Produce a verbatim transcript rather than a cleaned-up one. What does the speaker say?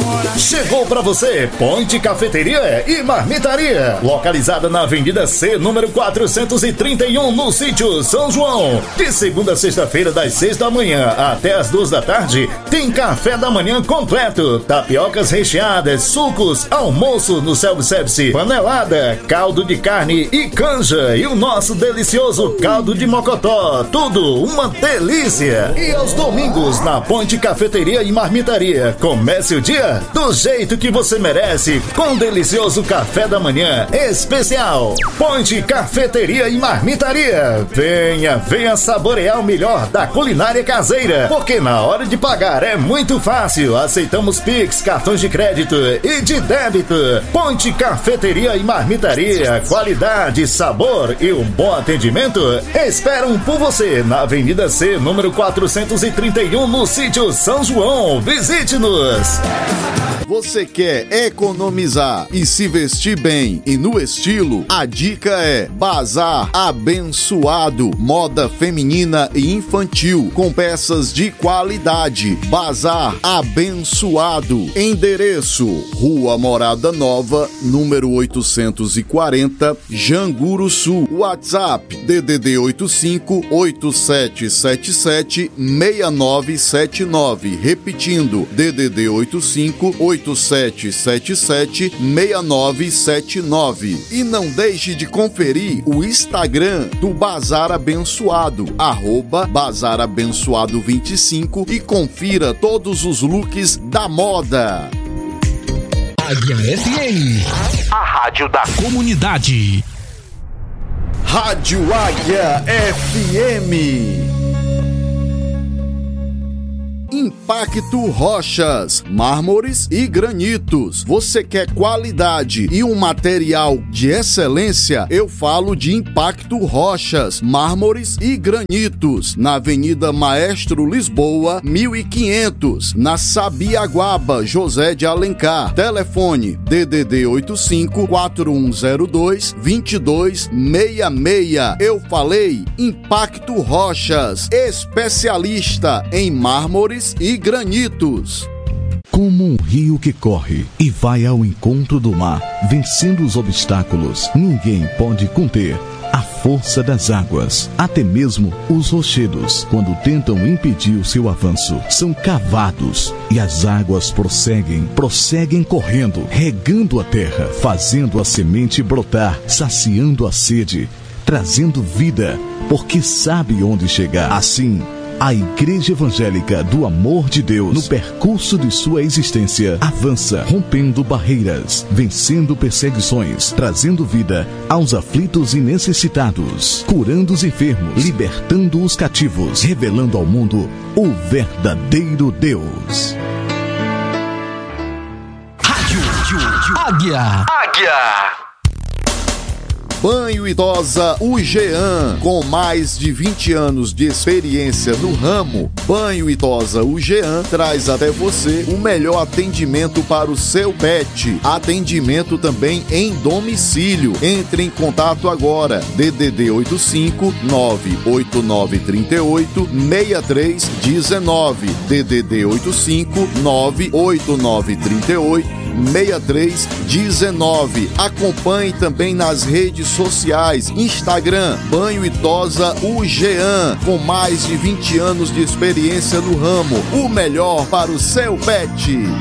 Chegou pra você Ponte Cafeteria e Marmitaria, localizada na Avenida C, número quatrocentos e trinta e um, no sítio São João. De segunda a sexta-feira, das seis da manhã até as duas da tarde, tem café da manhã completo, tapiocas recheadas, sucos, almoço no self-service, panelada, caldo de carne e canja e o nosso delicioso caldo de mocotó, tudo uma delícia. E aos domingos na Ponte Cafeteria e Marmitaria, comece o dia do jeito que você merece, com um delicioso café da manhã especial. Ponte Cafeteria e Marmitaria. Venha, venha saborear o melhor da culinária caseira, porque na hora de pagar é muito fácil. Aceitamos Pix, cartões de crédito e de débito. Ponte Cafeteria e Marmitaria. Qualidade, sabor e um bom atendimento esperam por você na Avenida C, número quatrocentos e trinta e um, no sítio São João. Visite-nos. Você quer economizar e se vestir bem e no estilo? A dica é Bazar Abençoado, moda feminina e infantil com peças de qualidade. Bazar Abençoado. Endereço: Rua Morada Nova, número oitocentos e quarenta, Janguru Sul. WhatsApp: D D D oitenta e cinco, oito sete sete sete, seis nove sete nove. Repetindo: D D D oitenta e cinco, oito sete sete sete, seis nove sete nove. E não deixe de conferir o Instagram do Bazar Abençoado, arroba Bazar Abençoado vinte e cinco, e confira todos os looks da moda. Águia F M, a rádio da comunidade. Rádio Águia F M. Impacto Rochas, mármores e granitos. Você quer qualidade e um material de excelência? Eu falo de Impacto Rochas, mármores e granitos, na Avenida Maestro Lisboa, mil e quinhentos, na Sabiaguaba, José de Alencar. Telefone: D D D oitenta e cinco, quatro um zero dois, dois dois seis seis. Eu falei Impacto Rochas, especialista em mármores e granitos. Como um rio que corre e vai ao encontro do mar, vencendo os obstáculos, ninguém pode conter a força das águas. Até mesmo os rochedos, quando tentam impedir o seu avanço, são cavados e as águas prosseguem, prosseguem correndo, regando a terra, fazendo a semente brotar, saciando a sede, trazendo vida, porque sabe onde chegar. Assim, a Igreja Evangélica do Amor de Deus, no percurso de sua existência, avança, rompendo barreiras, vencendo perseguições, trazendo vida aos aflitos e necessitados, curando os enfermos, libertando os cativos, revelando ao mundo o verdadeiro Deus. Rádio, rádio, Águia. Águia. Banho Idosa UGEAN, com mais de vinte anos de experiência no ramo. Banho Idosa UGEAN traz até você o melhor atendimento para o seu pet. Atendimento também em domicílio. Entre em contato agora. D D D oitenta e cinco, nove oito nove três oito, seis três um nove. D D D oitenta e cinco, nove oito nove três oito, seis três um nove. Acompanhe também nas redes sociais, Instagram, Banho Idosa UGEAN, com mais de vinte anos de experiência no ramo. O melhor para o seu pet.